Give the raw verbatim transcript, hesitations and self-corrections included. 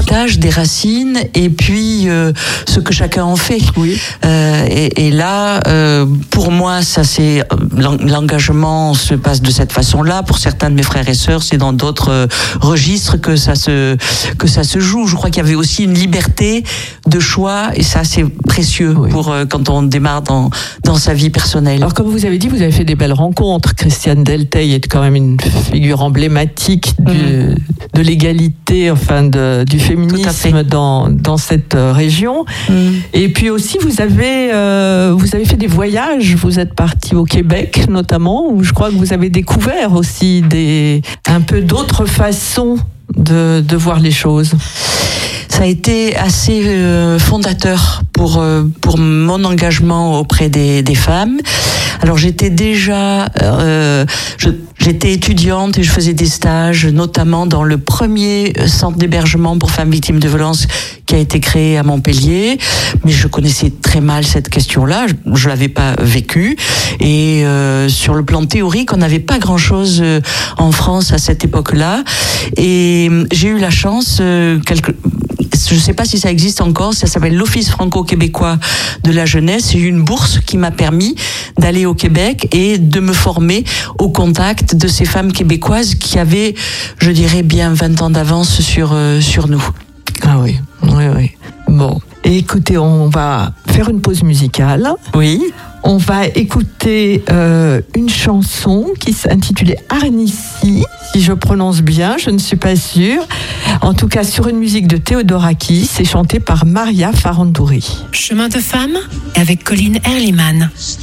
l'héritage, des racines, et puis euh, ce que chacun en fait. Oui. Euh, et, et là, euh, pour moi, ça c'est l'engagement se passe de cette façon-là. Pour certains de mes frères et sœurs, c'est dans d'autres euh, registres que ça se que ça se joue. Je crois qu'il y avait aussi une liberté de choix, et ça c'est précieux oui. pour euh, quand on démarre dans dans sa vie personnelle. Alors comme vous avez dit, vous avez fait des belles rencontres. Christiane Delteil est quand même une figure emblématique du, mmh. de l'égalité, enfin de, du féminisme dans dans cette région. Mmh. Et puis aussi vous avez euh, vous avez fait des voyages. Vous êtes parti au Québec notamment, où je crois que vous avez découvert aussi des un peu d'autres façons de de voir les choses. Ça a été assez euh, fondateur pour euh, pour mon engagement auprès des des femmes. Alors j'étais déjà euh, je, j'étais étudiante et je faisais des stages, notamment dans le premier centre d'hébergement pour femmes victimes de violences qui a été créé à Montpellier, mais je connaissais très mal cette question-là, je, je l'avais pas vécue, et euh, sur le plan théorique, on n'avait pas grand-chose euh, en France à cette époque-là, et j'ai eu la chance euh, quelque je ne sais pas si ça existe encore, ça s'appelle l'Office franco-québécois de la jeunesse. J'ai eu une bourse qui m'a permis d'aller au Québec et de me former au contact de ces femmes québécoises qui avaient, je dirais, bien vingt ans d'avance sur, euh, sur nous. Ah oui, oui, oui. Bon, et écoutez, on va faire une pause musicale. Oui. On va écouter euh, une chanson qui s'intitulait Arnissi, si je prononce bien, je ne suis pas sûre. En tout cas, sur une musique de Theodorakis, c'est chanté par Maria Farandouri. Chemin de femme avec Colline Erliman.